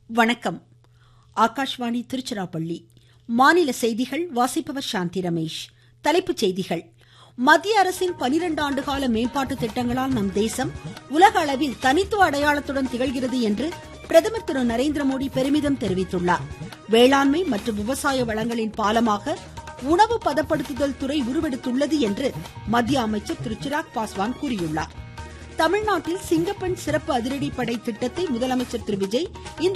வணக்கம். ஆகாஷ்வாணி திருச்சிராப்பள்ளி. மாநில செய்திகள் வாசிப்பவர் சாந்தி ரமேஷ். தலைப்புச் செய்திகள். மத்திய அரசின் 12 ஆண்டுகால மேம்பாட்டு திட்டங்களால் நம் தேசம் உலக அளவில் தனித்துவ அடையாளத்துடன் திகழ்கிறது என்று பிரதமர் திரு நரேந்திரமோடி பெருமிதம் தெரிவித்துள்ளார். வேளாண்மை மற்றும் விவசாய வளங்களின் பாலமாக உணவு பதப்படுத்துதல் துறை உருவெடுத்துள்ளது என்று மத்திய அமைச்சர் திரு சிராக் பாஸ்வான் கூறியுள்ளார். தமிழ்நாட்டில் சிங்கப்பெண் சிறப்பு அதிரடிப்படை திட்டத்தை முதலமைச்சர் திரு விஜய் இன்று